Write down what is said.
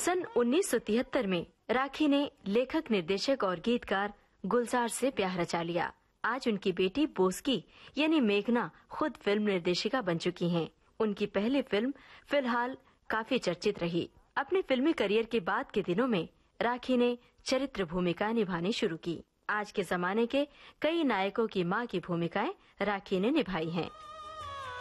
सन 1973 में राखी ने लेखक, निर्देशक और गीतकार गुलजार से ब्याह रचा लिया। आज उनकी बेटी बोस्की यानी मेघना खुद फिल्म निर्देशिका बन चुकी हैं। उनकी पहली फिल्म फिलहाल काफी चर्चित रही। अपने फिल्मी करियर के बाद के दिनों में राखी ने चरित्र भूमिका निभानी शुरू की। आज के जमाने के कई नायकों की मां की भूमिकाएं राखी ने निभाई हैं।